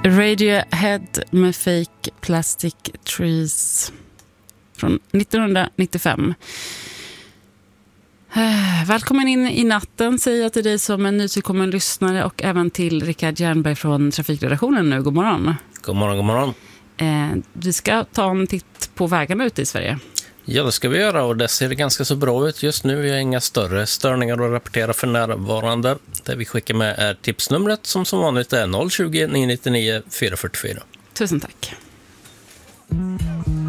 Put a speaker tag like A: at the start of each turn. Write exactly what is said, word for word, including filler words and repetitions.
A: Radiohead med Fake Plastic Trees från nittonhundranittiofem. Välkommen in i natten, säger jag till dig som en nytillkommen lyssnare och även till Rickard Jernberg från Trafikredaktionen nu. God morgon.
B: God morgon, god morgon.
A: Eh, vi ska ta en titt på vägarna ute i Sverige.
B: Ja, det ska vi göra och det ser ganska så bra ut just nu. Vi har inga större störningar att rapportera för närvarande. Det vi skickar med är tipsnumret som som vanligt är noll tjugo, nio nittionio, fyra fyrtiofyra.
A: Tusen tack.